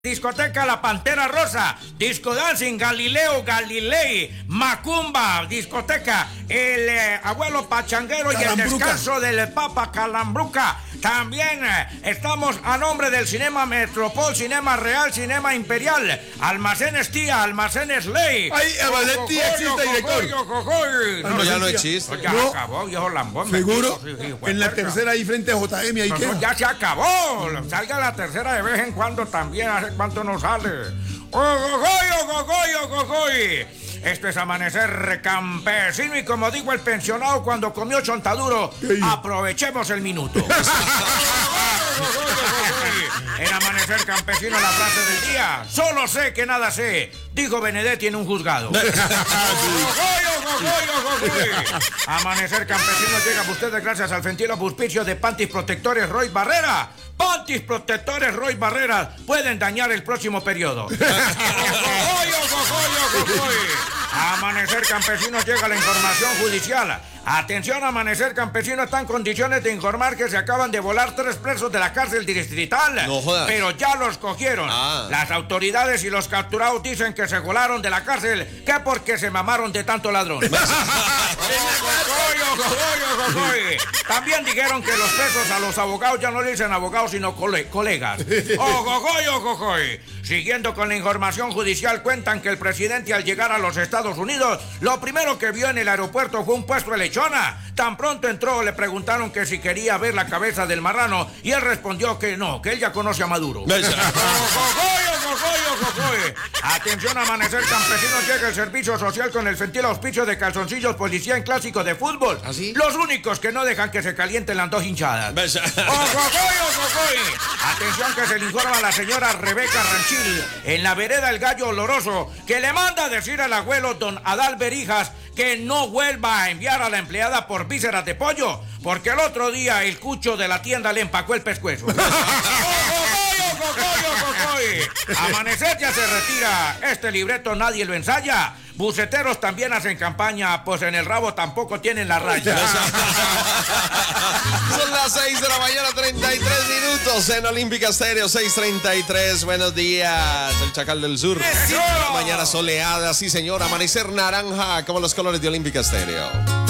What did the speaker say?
Discoteca La Pantera Rosa, Disco Dancing, Galileo Galilei, Macumba, discoteca El Abuelo Pachanguero y el Descanso del Papa Calambruca. También estamos a nombre del Cinema Metropol, Cinema Real, Cinema Imperial, Almacenes Tía, Almacenes Ley. ¡Ay, Almacenes Tía existe, director! No, ya no existe. Ya no. Acabó, viejo lambón. ¿Seguro? En la tercera ahí frente a JM, ahí queda. Ya se acabó. Salga la tercera de vez en cuando también. ¿Hace cuánto no sale? ¡Ogogoy! Esto es Amanecer Campesino y como dijo el pensionado cuando comió chontaduro, aprovechemos el minuto. En Amanecer Campesino la frase del día: solo sé que nada sé, dijo Benedetti en un juzgado. Amanecer Campesino llega a ustedes gracias al gentil auspicio de Pantis Protectores Roy Barrera. Pantis Protectores Roy Barrera pueden dañar el próximo periodo. Amanecer Campesino llega la información judicial. Atención, Amanecer Campesino está en condiciones de informar que se acaban de volar 3 presos de la cárcel distrital. No jodas. Pero ya los cogieron. Las autoridades y los capturados dicen que se volaron de la cárcel que porque se mamaron de tanto ladrón. También dijeron que los presos a los abogados ya no le dicen abogados sino colegas. Siguiendo con la información judicial, cuentan que el presidente al llegar a los Estados Unidos, lo primero que vio en el aeropuerto fue un puesto de lechona. Tan pronto entró, le preguntaron que si quería ver la cabeza del marrano y él respondió que no, que él ya conoce a Maduro. Atención, Amanecer Campesino llega el servicio social con el gentil auspicio de Calzoncillos Policía en Clásico de Fútbol. ¿Ah, sí? Los únicos que no dejan que se calienten las dos hinchadas. Atención que se le informa a la señora Rebeca Ranchil en la vereda El Gallo Oloroso que le manda a decir al abuelo don Adal Berijas que no vuelva a enviar a la empleada por vísceras de pollo, porque el otro día el cucho de la tienda le empacó el pescuezo. Amanecer ya se retira. Este libreto nadie lo ensaya. Buceteros también hacen campaña, pues en el rabo tampoco tienen la raya. Son las 6 de la mañana, 33 minutos en Olímpica Stereo, 6:33. Buenos días, el Chacal del Sur. Mañana soleada, sí señor. Amanecer naranja, como los colores de Olímpica Stereo.